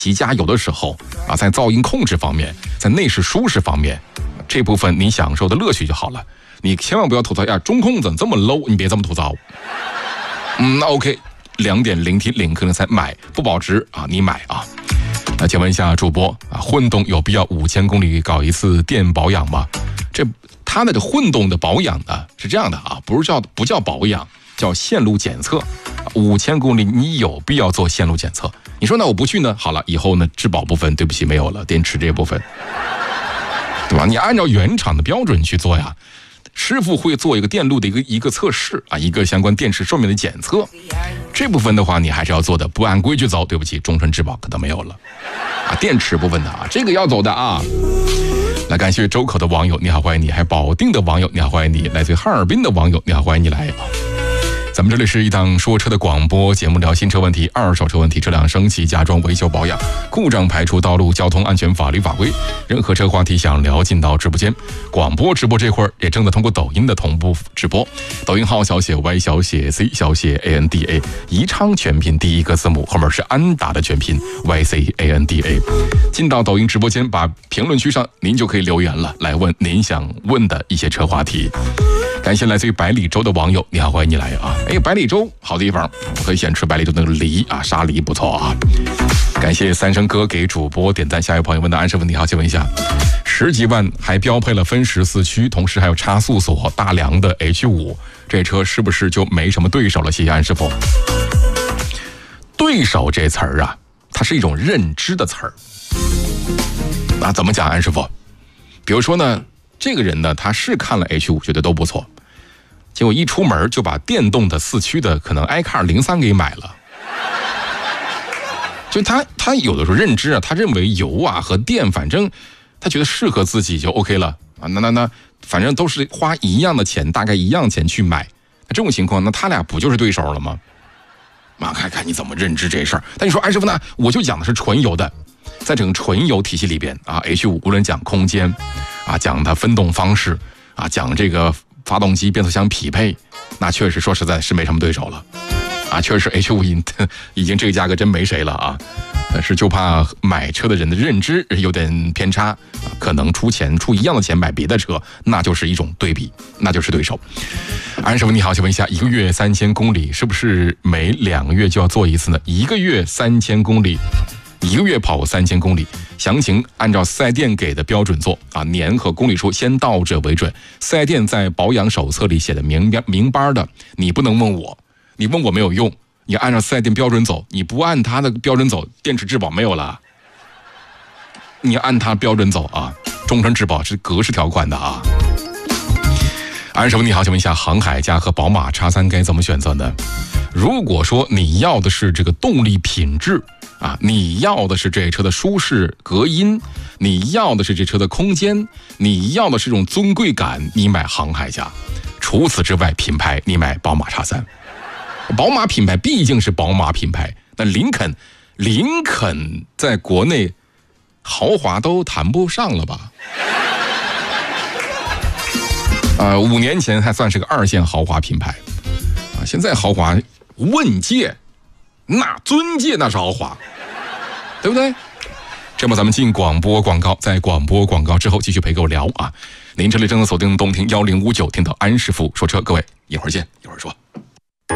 极佳，有的时候啊，在噪音控制方面，在内饰舒适方面，这部分你享受的乐趣就好了。你千万不要吐槽呀，中控怎么这么 low？ 你别这么吐槽。那 OK， 2.0T领克零3买不保值啊，你买啊。那请问一下主播啊，混动有必要5000公里搞一次电保养吗？它的混动的保养呢是这样的啊，不叫保养，叫线路检测。5000公里你有必要做线路检测？你说那我不去呢？好了，以后呢质保部分对不起没有了，电池这部分，对吧？你按照原厂的标准去做呀。师傅会做一个电路的一个测试啊，一个相关电池寿命的检测。这部分的话，你还是要做的，不按规矩走，对不起，终身质保可能没有了。啊，电池部分的啊，这个要走的啊。来，感谢周口的网友，你好，欢迎你；还有保定的网友，你好，欢迎你；来自哈尔滨的网友，你好，欢迎你来啊。咱们这里是一档说车的广播节目，聊新车问题、二手车问题、车辆升级、加装维修保养、故障排除、道路交通安全法律法规，任何车话题想聊进到直播间。广播直播这会儿也正在通过抖音的同步直播，抖音号小写 Y 小写 C 小写 ANDA， 宜昌全拼第一个字母后面是安达的全拼 YCANDA。进到抖音直播间，把评论区上您就可以留言了，来问您想问的一些车话题。感谢来自于百里洲的网友，你好，欢迎你来啊！百里洲好地方，我很喜欢吃百里洲那个梨啊，沙梨不错啊。感谢三生哥给主播点赞。下一位朋友问的安师傅你好，请问一下，10几万还标配了分时4驱，同时还有差速锁大梁的 H5， 这车是不是就没什么对手了？谢谢安师傅。对手这词儿啊，它是一种认知的词儿。那怎么讲，安师傅？比如说呢，这个人呢，他是看了 H5 觉得都不错，结果一出门就把电动的4驱的可能 iCar 03给买了。就他有的时候认知啊，他认为油啊和电反正他觉得适合自己就 OK 了啊，那反正都是花一样的钱，大概一样钱去买，那这种情况那他俩不就是对手了吗？啊，看你怎么认知这事儿。但你说安师傅呢，我就讲的是纯油的，在整个纯油体系里边啊 ，H5 无论讲空间啊，讲它分动方式啊，讲这个发动机变速箱匹配，那确实说实在是没什么对手了啊，确实 H5 已经这个价格真没谁了啊。但是就怕买车的人的认知有点偏差，可能出一样的钱买别的车，那就是一种对比，那就是对手。安师傅你好，请问一下，1个月3000公里是不是每2个月就要做一次呢？1个月3000公里，1个月跑3000公里，详情按照4S店给的标准做啊，年和公里数先到者为准。4S店在保养手册里写的明白的，你不能问我，你问我没有用。你按照4S店标准走，你不按他的标准走，电池质保没有了。你按他标准走啊，终身质保是格式条款的啊。安师傅你好，请问一下，航海家和宝马 X3 该怎么选择呢？如果说你要的是这个动力品质啊，你要的是这车的舒适隔音，你要的是这车的空间，你要的是这种尊贵感，你买航海家。除此之外，品牌你买宝马 X3。宝马品牌毕竟是宝马品牌，那林肯在国内豪华都谈不上了吧？5年前还算是个2线豪华品牌啊，现在豪华问界，那尊界那是豪华，对不对？这么咱们进广播广告，在广播广告之后继续陪各位聊啊。您这里正在锁定动听1059，听到安师傅说车，各位一会儿见，一会儿说。